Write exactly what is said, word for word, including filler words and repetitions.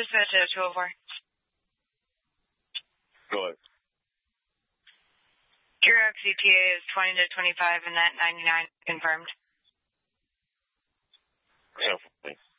Dispatch to two oh four. Go ahead. Your X E T A is twenty to twenty-five and that ninety-nine confirmed. Yeah, thanks.